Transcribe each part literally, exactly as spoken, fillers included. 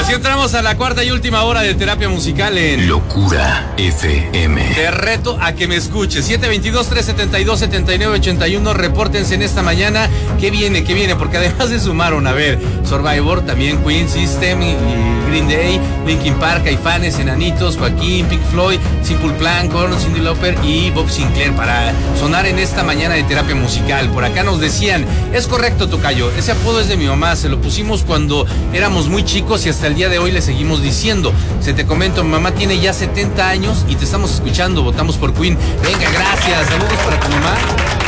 Así entramos a la cuarta y última hora de terapia musical en Locura F M. Te reto a que me escuches. siete veintidós, trescientos setenta y dos, setenta y nueve ochenta y uno. Repórtense en esta mañana. ¿Qué viene? ¿Qué viene? Porque además se sumaron, a ver, Survivor, también Queen, System, y Green Day, Linkin Park, Caifanes, Enanitos, Joaquín, Pink Floyd, Simple Plan, Korn, Cyndi Lauper y Bob Sinclair para sonar en esta mañana de terapia musical. Por acá nos decían, es correcto, tocayo, ese apodo es de mi mamá, se lo pusimos cuando éramos muy chicos y hasta el día de hoy le seguimos diciendo. Se te comento, mi mamá tiene ya setenta años y te estamos escuchando, votamos por Queen. Venga, gracias, saludos para tu mamá.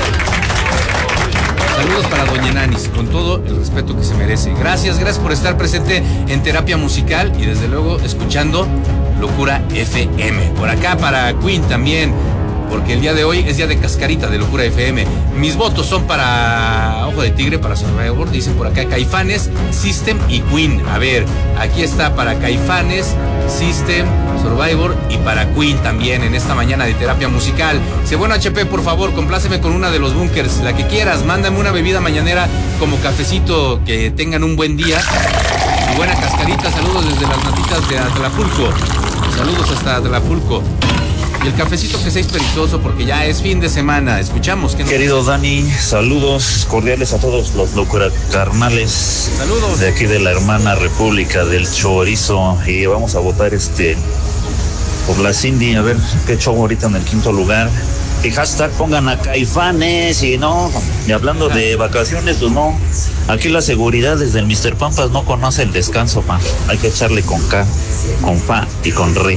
Saludos para Doña Nanis, con todo el respeto que se merece. Gracias, gracias por estar presente en terapia musical y desde luego escuchando Locura F M. Por acá para Queen también, porque el día de hoy es día de cascarita de Locura F M. Mis votos son para Ojo de Tigre, para Survivor, dicen por acá Caifanes, System y Queen. A ver, aquí está para Caifanes, System, Survivor y para Queen también en esta mañana de terapia musical. Si bueno, H P, por favor, compláceme con una de los bunkers, la que quieras. Mándame una bebida mañanera como cafecito, que tengan un buen día y buena cascarita. Saludos desde las natitas de Atlapulco. Saludos hasta Atlapulco. Y el cafecito que sea espirituoso porque ya es fin de semana. Escuchamos. ¿Qué nos Querido dice? Dani, saludos cordiales a todos los locura carnales. Saludos. De aquí de la hermana República del Chorizo. Y vamos a votar este por la Cindy, a ver qué show ahorita en el quinto lugar. Y hashtag pongan a Caifanes y no, y hablando de vacaciones, pues no. Aquí la seguridad desde el mister Pampas no conoce el descanso, pa. Hay que echarle con K, con Fa y con Re.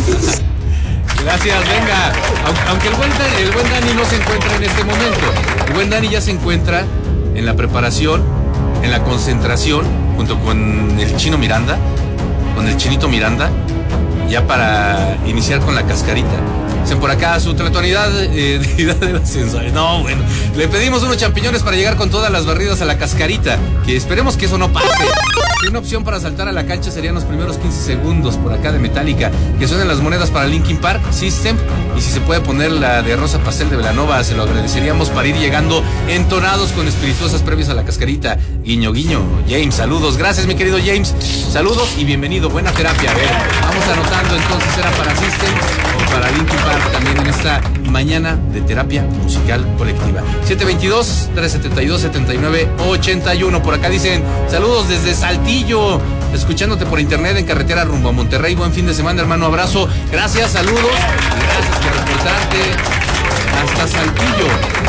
Gracias, venga. Aunque el buen, Dani, el buen Dani no se encuentra en este momento. El buen Dani ya se encuentra en la preparación, en la concentración, junto con el Chino Miranda, con el Chinito Miranda, ya para iniciar con la cascarita. Dicen por acá su tretonidad eh, deidad del ascenso. No, bueno, le pedimos unos champiñones para llegar con todas las barridas a la cascarita, que esperemos que eso no pase. Y una opción para saltar a la cancha serían los primeros quince segundos por acá de Metallica, que suenen las monedas para Linkin Park, System, y si se puede poner la de Rosa Pastel de Belanova, se lo agradeceríamos para ir llegando entonados con espirituosas previas a la cascarita. Guiño, guiño. James, saludos. Gracias, mi querido James. Saludos y bienvenido. Buena terapia. A ver, vamos anotando entonces, era para System o para Linkin Park también en esta mañana de terapia musical colectiva. siete veintidós, trescientos setenta y dos, setenta y nueve ochenta y uno. Por acá dicen, saludos desde Saltillo, escuchándote por internet en carretera rumbo a Monterrey. Buen fin de semana, hermano. Abrazo. Gracias, saludos. Gracias por reportarte hasta Saltillo.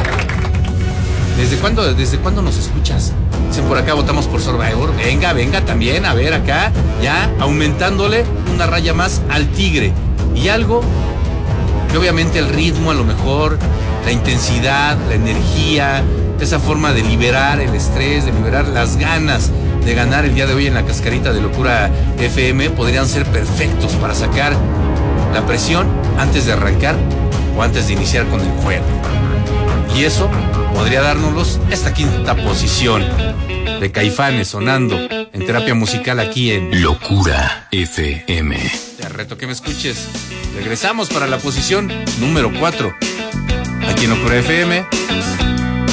¿Desde cuándo, desde cuándo nos escuchas? Dicen por acá, votamos por Survivor. Venga, venga también, a ver acá, ya aumentándole una raya más al Tigre. Y algo que obviamente el ritmo, a lo mejor, la intensidad, la energía, esa forma de liberar el estrés, de liberar las ganas de ganar el día de hoy en la cascarita de Locura F M, podrían ser perfectos para sacar la presión antes de arrancar o antes de iniciar con el juego. Y eso podría dárnoslos esta quinta posición de Caifanes sonando en terapia musical aquí en Locura F M. Te reto que me escuches. Regresamos para la posición número cuatro aquí en Locura F M.